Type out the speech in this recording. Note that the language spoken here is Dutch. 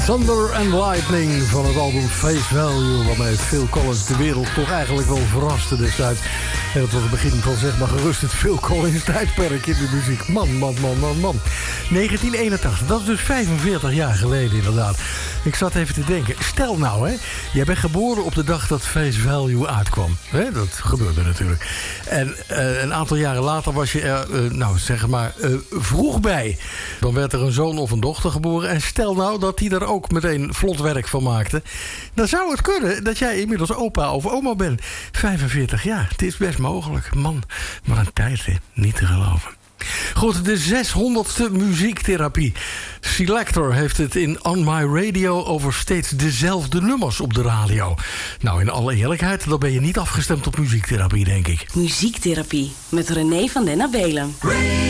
Thunder and Lightning van het album Face Value, waarmee Phil Collins de wereld toch eigenlijk wel verraste destijds. En dat was het begin van, zeg maar gerust, het Phil Collins tijdperk in de muziek. Man. 1981, dat is dus 45 jaar geleden inderdaad. Ik zat even te denken, stel nou hè, jij bent geboren op de dag dat Face Value uitkwam. Hè? Dat gebeurde natuurlijk. En een aantal jaren later was je er, vroeg bij. Dan werd er een zoon of een dochter geboren. En stel nou dat die er ook meteen vlot werk van maakte. Dan zou het kunnen dat jij inmiddels opa of oma bent. 45 jaar, het is best mogelijk. Man, maar een tijd, hè? Niet te geloven. Goed, de 600ste muziektherapie. Selector heeft het in On My Radio over steeds dezelfde nummers op de radio. Nou, in alle eerlijkheid, dan ben je niet afgestemd op muziektherapie, denk ik. Muziektherapie met René van den Abelen.